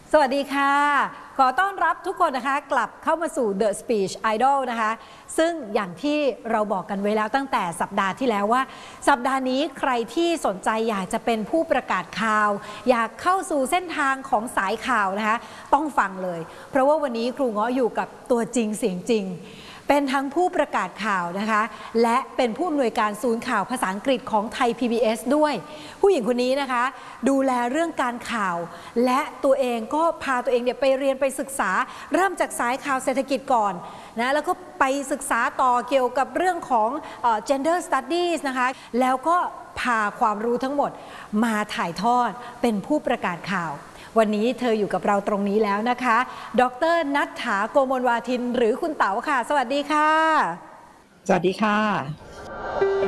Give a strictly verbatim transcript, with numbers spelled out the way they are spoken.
สวัสดีค่ะขอต้อนรับทุกคนนะคะกลับเข้ามาสู่ The Speech Idol นะคะซึ่งอย่างที่เราบอกกันไว้แล้วตั้งแต่สัปดาห์ที่แล้วว่าสัปดาห์นี้ใครที่สนใจอยากจะเป็นผู้ประกาศข่าวอยากเข้าสู่เส้นทางของสายข่าวนะคะต้องฟังเลยเพราะว่าวันนี้ครูง้ออยู่กับตัวจริงเสียงจริงเป็นทั้งผู้ประกาศข่าวนะคะและเป็นผู้อำนวยการศูนย์ข่าวภาษาอังกฤษของไทย พี บี เอส ด้วยผู้หญิงคนนี้นะคะดูแลเรื่องการข่าวและตัวเองก็พาตัวเองเนี่ยไปเรียนไปศึกษาเริ่มจากสายข่าวเศรษฐกิจก่อนนะแล้วก็ไปศึกษาต่อเกี่ยวกับเรื่องของเอ่อ gender studies นะคะแล้วก็พาความรู้ทั้งหมดมาถ่ายทอดเป็นผู้ประกาศข่าววันนี้เธออยู่กับเราตรงนี้แล้วนะคะดร.ณัฐฐา โกมลวาทินหรือคุณเต๋าค่ะสวัสดีค่ะสวัสดีค่ะ